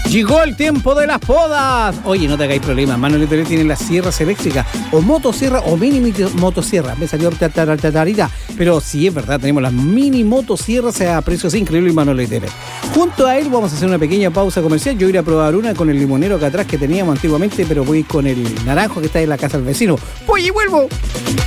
Llegó el tiempo de las podas. Oye, no te hagáis problema. Manuel Iteret tiene las sierras eléctricas o motosierra o mini motosierra. Me salió tatarita. Pero sí, es verdad, tenemos las mini motosierras a precios increíbles, Manuel Iteret. Junto a él vamos a hacer una pequeña pausa comercial. Yo iré a probar una con el limonero acá atrás que teníamos antiguamente, pero voy con el naranjo que está en la casa del vecino. Voy y vuelvo.